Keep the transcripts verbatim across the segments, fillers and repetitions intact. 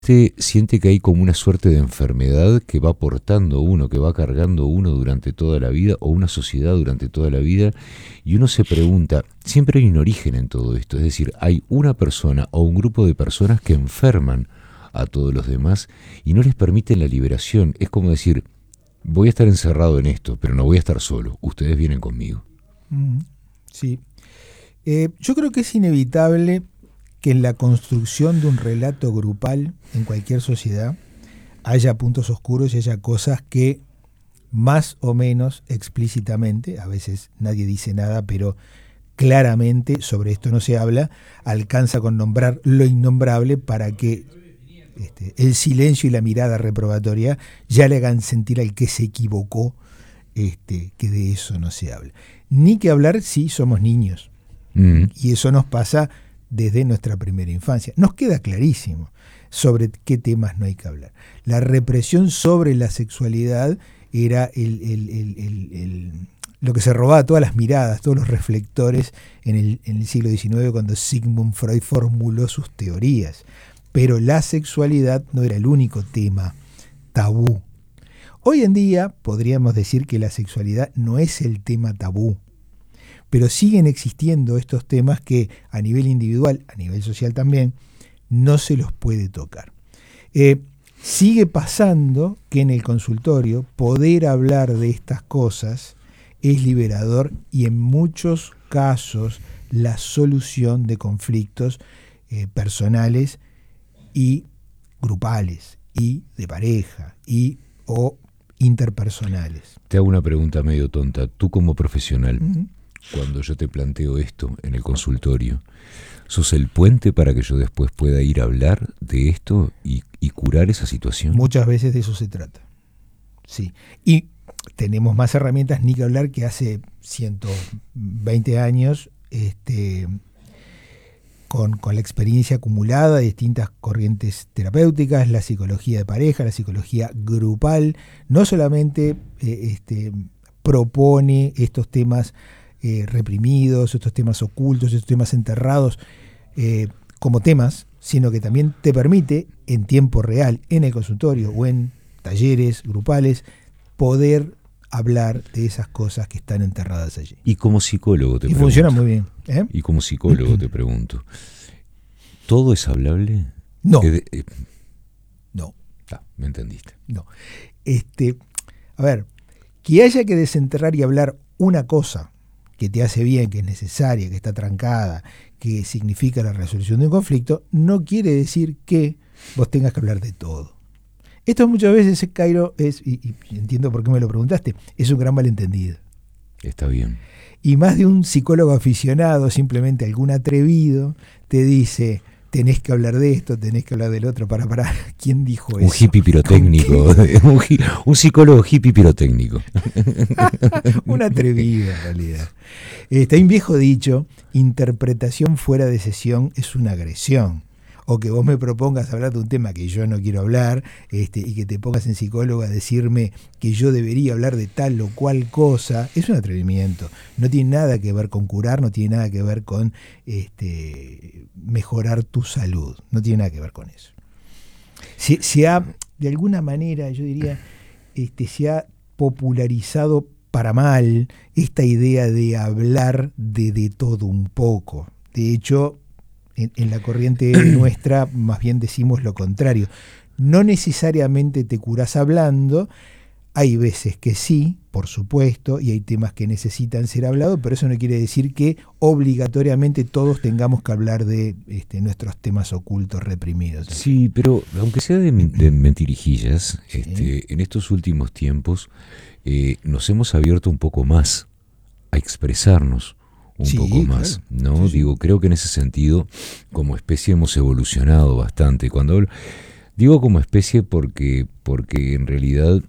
Siente, siente que hay como una suerte de enfermedad que va portando uno, que va cargando uno durante toda la vida, o una sociedad durante toda la vida, y uno se pregunta, siempre hay un origen en todo esto, es decir, hay una persona o un grupo de personas que enferman a todos los demás y no les permiten la liberación. Es como decir, voy a estar encerrado en esto, pero no voy a estar solo, ustedes vienen conmigo. Mm, sí. Eh, yo creo que es inevitable que en la construcción de un relato grupal en cualquier sociedad haya puntos oscuros y haya cosas que más o menos explícitamente, a veces nadie dice nada, pero claramente sobre esto no se habla, alcanza con nombrar lo innombrable para que este, el silencio y la mirada reprobatoria ya le hagan sentir al que se equivocó este, que de eso no se habla. Ni que hablar si somos niños. Mm. Y eso nos pasa desde nuestra primera infancia. Nos queda clarísimo sobre qué temas no hay que hablar. La represión sobre la sexualidad era el, el, el, el, el, lo que se robaba todas las miradas, todos los reflectores en el, en el siglo diecinueve, cuando Sigmund Freud formuló sus teorías. Pero la sexualidad no era el único tema tabú. Hoy en día podríamos decir que la sexualidad no es el tema tabú, pero siguen existiendo estos temas que a nivel individual, a nivel social también, no se los puede tocar. Eh, sigue pasando que en el consultorio poder hablar de estas cosas es liberador y en muchos casos la solución de conflictos eh, personales y grupales y de pareja y o interpersonales. Te hago una pregunta medio tonta. Tú como profesional, Uh-huh. cuando yo te planteo esto en el consultorio, ¿sos el puente para que yo después pueda ir a hablar de esto y, y curar esa situación? Muchas veces de eso se trata. Sí. Y tenemos más herramientas, ni que hablar, que hace ciento veinte años, este, con, con la experiencia acumulada de distintas corrientes terapéuticas, la psicología de pareja, la psicología grupal, no solamente eh, este, propone estos temas Eh, reprimidos, estos temas ocultos, estos temas enterrados eh, como temas, sino que también te permite en tiempo real, en el consultorio o en talleres grupales, poder hablar de esas cosas que están enterradas allí. Y como psicólogo te y pregunto. funciona muy bien. ¿eh? Y como psicólogo te pregunto, ¿todo es hablable? No. Eh, eh, no. Ah, me entendiste. No. Este, a ver, que haya que desenterrar y hablar una cosa que te hace bien, que es necesaria, que está trancada, que significa la resolución de un conflicto, no quiere decir que vos tengas que hablar de todo. Esto muchas veces, Cairo, es, y, y entiendo por qué me lo preguntaste, es un gran malentendido. Está bien. Y más de un psicólogo aficionado, simplemente algún atrevido, te dice, tenés que hablar de esto, tenés que hablar del otro, para, para, ¿quién dijo eso? Un hippie pirotécnico, un, un psicólogo hippie pirotécnico. Un atrevido en realidad. Este, hay un viejo dicho, interpretación fuera de sesión es una agresión. O que vos me propongas hablar de un tema que yo no quiero hablar, este, y que te pongas en psicólogo a decirme que yo debería hablar de tal o cual cosa, es un atrevimiento. No tiene nada que ver con curar, no tiene nada que ver con este, mejorar tu salud, no tiene nada que ver con eso. Se, se ha, de alguna manera, yo diría, este, se ha popularizado para mal esta idea de hablar de, de todo un poco. De hecho, En, en la corriente nuestra más bien decimos lo contrario. No necesariamente te curás hablando, hay veces que sí, por supuesto, y hay temas que necesitan ser hablados, pero eso no quiere decir que obligatoriamente todos tengamos que hablar de este, nuestros temas ocultos reprimidos. Sí, pero aunque sea de, de mentirijillas, Sí. este, en estos últimos tiempos eh, nos hemos abierto un poco más a expresarnos. Un sí, poco más, claro. ¿no? Sí, sí. Digo, creo que en ese sentido, como especie hemos evolucionado bastante. Cuando hablo, digo como especie porque, porque en realidad,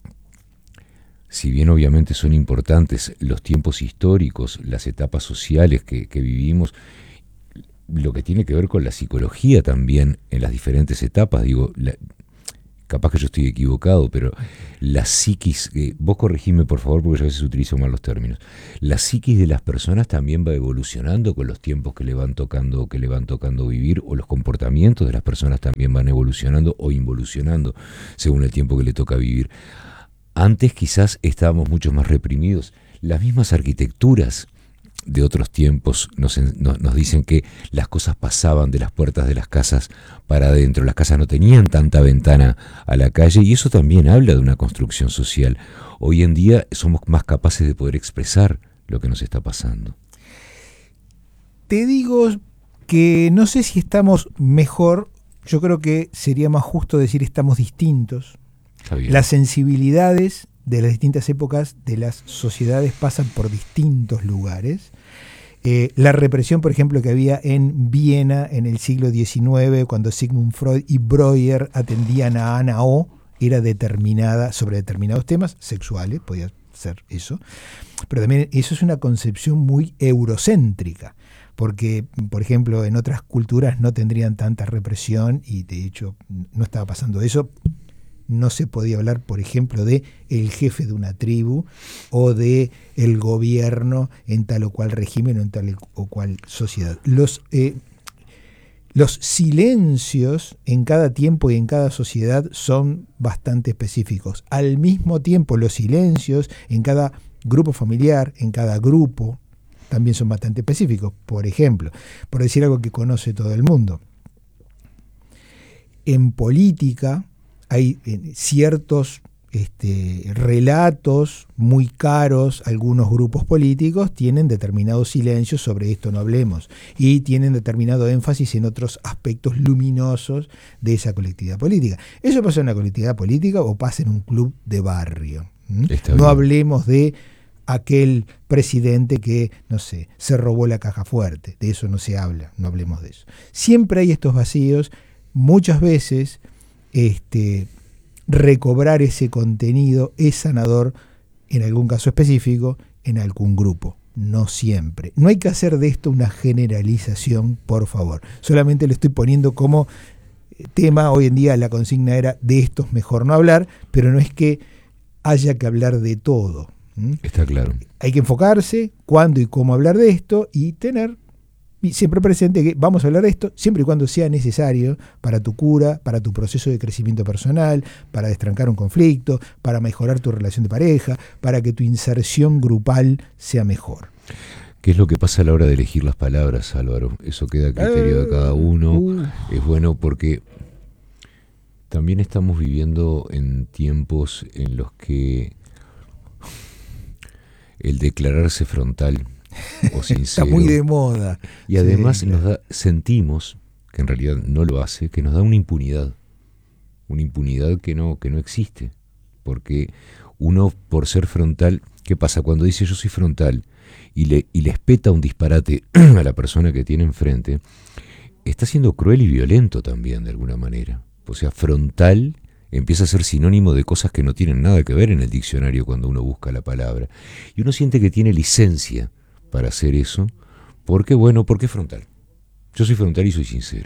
si bien obviamente son importantes los tiempos históricos, las etapas sociales que, que vivimos, lo que tiene que ver con la psicología también en las diferentes etapas, digo, la, capaz que yo estoy equivocado, pero la psiquis, eh, vos corregime por favor porque yo a veces utilizo mal los términos, la psiquis de las personas también va evolucionando con los tiempos que le van tocando, que le van tocando vivir, o los comportamientos de las personas también van evolucionando o involucionando según el tiempo que le toca vivir. Antes quizás estábamos mucho más reprimidos. Las mismas arquitecturas de otros tiempos nos, nos, nos dicen que las cosas pasaban de las puertas de las casas para adentro. Las casas no tenían tanta ventana a la calle y eso también habla de una construcción social. Hoy en día somos más capaces de poder expresar lo que nos está pasando. Te digo que no sé si estamos mejor, yo creo que sería más justo decir estamos distintos. Las sensibilidades de las distintas épocas de las sociedades pasan por distintos lugares. Eh, la represión, por ejemplo, que había en Viena en el siglo diecinueve, cuando Sigmund Freud y Breuer atendían a Ana O, era determinada sobre determinados temas sexuales, podía ser eso, pero también eso es una concepción muy eurocéntrica, porque, por ejemplo, en otras culturas no tendrían tanta represión y, de hecho, no estaba pasando eso. No se podía hablar, por ejemplo, de el jefe de una tribu o de el gobierno en tal o cual régimen o en tal o cual sociedad. Los, eh, los silencios en cada tiempo y en cada sociedad son bastante específicos. Al mismo tiempo, los silencios en cada grupo familiar, en cada grupo, también son bastante específicos. Por ejemplo, por decir algo que conoce todo el mundo, en política hay ciertos este, relatos muy caros, algunos grupos políticos tienen determinados silencios sobre esto no hablemos, y tienen determinado énfasis en otros aspectos luminosos de esa colectividad política. Eso pasa en una colectividad política o pasa en un club de barrio. ¿Mm? No hablemos de aquel presidente que, no sé, se robó la caja fuerte, de eso no se habla, no hablemos de eso. Siempre hay estos vacíos, muchas veces Este, recobrar ese contenido es sanador en algún caso específico, en algún grupo, no siempre. No hay que hacer de esto una generalización, por favor. Solamente lo estoy poniendo como tema. Hoy en día la consigna era de esto es mejor no hablar, pero no es que haya que hablar de todo. ¿Mm? Está claro. Hay que enfocarse cuándo y cómo hablar de esto y tener Y siempre presente que vamos a hablar de esto siempre y cuando sea necesario para tu cura, para tu proceso de crecimiento personal, para destrancar un conflicto, para mejorar tu relación de pareja, para que tu inserción grupal sea mejor. ¿Qué es lo que pasa a la hora de elegir las palabras, Álvaro? Eso queda a criterio de cada uno. Uh. Es bueno porque también estamos viviendo en tiempos en los que el declararse frontal o sincero, está muy de moda. Y además sí, nos da, sentimos, que en realidad no lo hace, que nos da una impunidad. Una impunidad que no, que no existe. Porque uno, por ser frontal, ¿qué pasa? Cuando dice yo soy frontal y le, y le espeta un disparate a la persona que tiene enfrente, está siendo cruel y violento también, de alguna manera. O sea, frontal empieza a ser sinónimo de cosas que no tienen nada que ver en el diccionario cuando uno busca la palabra. Y uno siente que tiene licencia para hacer eso, porque bueno, porque es frontal. Yo soy frontal y soy sincero.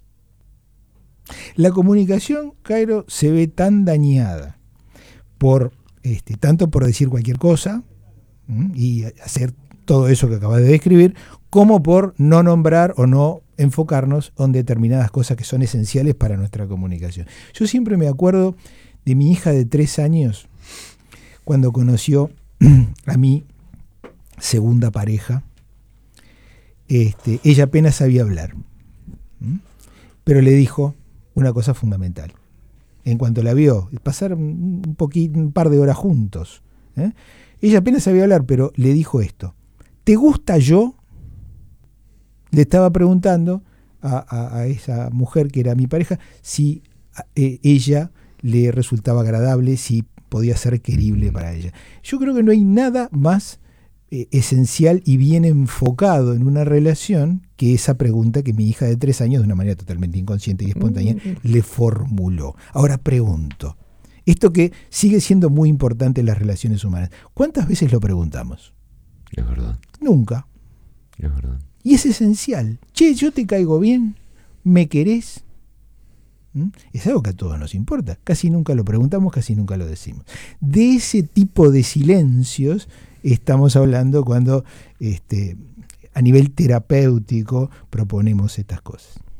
La comunicación, Cairo, se ve tan dañada por este, tanto por decir cualquier cosa ¿m? y hacer todo eso que acabas de describir, como por no nombrar o no enfocarnos en determinadas cosas que son esenciales para nuestra comunicación. Yo siempre me acuerdo de mi hija de tres años, cuando conoció a mi segunda pareja. Este, ella apenas sabía hablar, ¿m? pero le dijo una cosa fundamental. En cuanto la vio, pasar un, poquito, un par de horas juntos, ¿eh? Ella apenas sabía hablar, pero le dijo esto: ¿te gusta yo? Le estaba preguntando a, a, a esa mujer que era mi pareja si a, eh, ella le resultaba agradable, si podía ser querible para ella. Yo creo que no hay nada más eh, esencial y bien enfocado en una relación que esa pregunta que mi hija de tres años, de una manera totalmente inconsciente y espontánea, mm. le formuló. Ahora pregunto, esto que sigue siendo muy importante en las relaciones humanas, ¿cuántas veces lo preguntamos? Es verdad. Nunca. Es verdad. Y es esencial. Che, ¿yo te caigo bien? ¿Me querés? ¿Mm? Es algo que a todos nos importa. Casi nunca lo preguntamos, casi nunca lo decimos. De ese tipo de silencios estamos hablando cuando este, a nivel terapéutico proponemos estas cosas.